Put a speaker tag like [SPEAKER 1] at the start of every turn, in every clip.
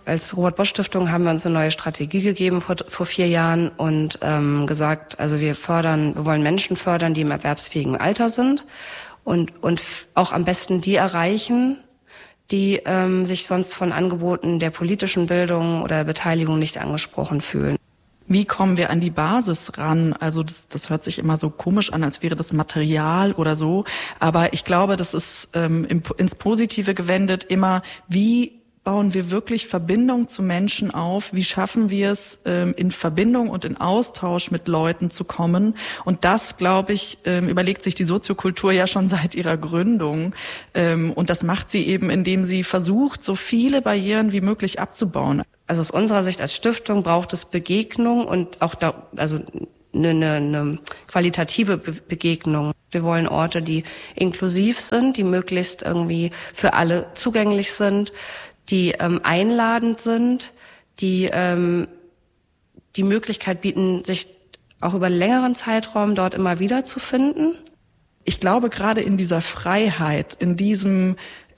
[SPEAKER 1] Als Robert-Bosch-Stiftung haben wir uns eine neue Strategie gegeben vor 4 Jahren und gesagt, also wir wollen Menschen fördern, die im erwerbsfähigen Alter sind und auch am besten die erreichen, die sich sonst von Angeboten der politischen Bildung oder Beteiligung nicht angesprochen fühlen.
[SPEAKER 2] Wie kommen wir an die Basis ran? Also das hört sich immer so komisch an, als wäre das Material oder so. Aber ich glaube, das ist ins Positive gewendet immer, wie bauen wir wirklich Verbindung zu Menschen auf? Wie schaffen wir es, in Verbindung und in Austausch mit Leuten zu kommen? Und das, glaube ich, überlegt sich die Soziokultur ja schon seit ihrer Gründung. Und das macht sie eben, indem sie versucht, so viele Barrieren wie möglich abzubauen.
[SPEAKER 1] Also aus unserer Sicht als Stiftung braucht es Begegnung und auch eine qualitative Begegnung. Wir wollen Orte, die inklusiv sind, die möglichst irgendwie für alle zugänglich sind, die einladend sind, die die Möglichkeit bieten, sich auch über einen längeren Zeitraum dort immer wieder zu finden.
[SPEAKER 2] Ich glaube, gerade in dieser Freiheit, in diesem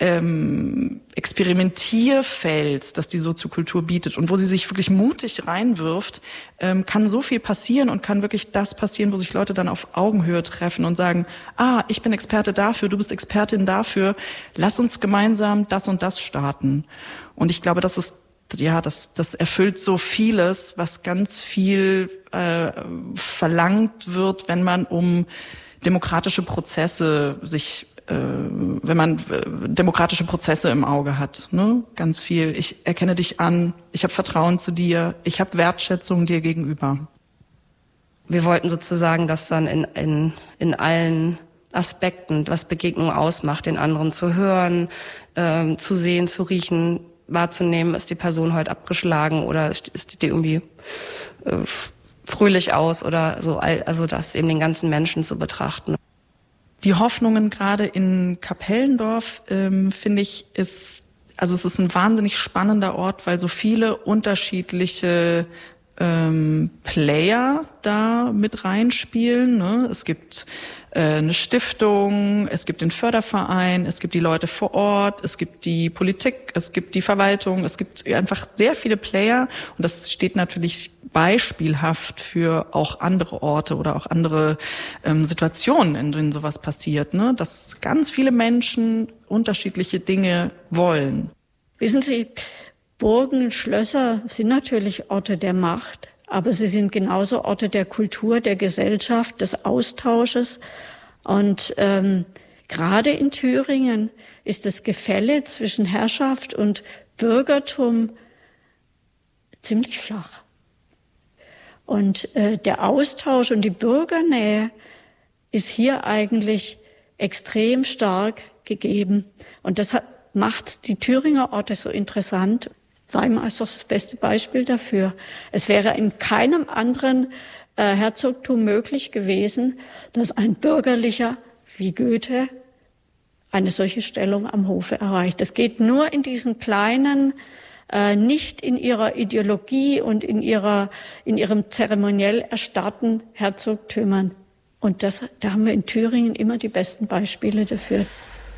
[SPEAKER 2] Experimentierfeld, das die Soziokultur bietet und wo sie sich wirklich mutig reinwirft, kann so viel passieren und kann wirklich das passieren, wo sich Leute dann auf Augenhöhe treffen und sagen, ich bin Experte dafür, du bist Expertin dafür, lass uns gemeinsam das und das starten. Und ich glaube, das erfüllt so vieles, was ganz viel verlangt wird, wenn man um demokratische Prozesse wenn man demokratische Prozesse im Auge hat, ne? Ganz viel. Ich erkenne dich an, ich habe Vertrauen zu dir, ich habe Wertschätzung dir gegenüber.
[SPEAKER 1] Wir wollten sozusagen das dann in allen Aspekten, was Begegnung ausmacht, den anderen zu hören, zu sehen, zu riechen, wahrzunehmen, ist die Person heute abgeschlagen oder ist die irgendwie fröhlich aus oder so, also das eben den ganzen Menschen zu betrachten.
[SPEAKER 2] Die Hoffnungen gerade in Kapellendorf, finde ich, es ist ein wahnsinnig spannender Ort, weil so viele unterschiedliche Player da mit reinspielen, ne? Es gibt eine Stiftung, es gibt den Förderverein, es gibt die Leute vor Ort, es gibt die Politik, es gibt die Verwaltung, es gibt einfach sehr viele Player und das steht natürlich beispielhaft für auch andere Orte oder auch andere Situationen, in denen sowas passiert, ne? Dass ganz viele Menschen unterschiedliche Dinge wollen.
[SPEAKER 3] Wissen Sie, Burgen und Schlösser sind natürlich Orte der Macht, aber sie sind genauso Orte der Kultur, der Gesellschaft, des Austausches. Und gerade in Thüringen ist das Gefälle zwischen Herrschaft und Bürgertum ziemlich flach. Und der Austausch und die Bürgernähe ist hier eigentlich extrem stark gegeben. Und das macht die Thüringer Orte so interessant. Weimar ist doch das beste Beispiel dafür. Es wäre in keinem anderen Herzogtum möglich gewesen, dass ein Bürgerlicher wie Goethe eine solche Stellung am Hofe erreicht. Das geht nur in diesen kleinen, nicht in ihrer Ideologie und in ihrem zeremoniell erstarrten Herzogtümern. Und da haben wir in Thüringen immer die besten Beispiele dafür.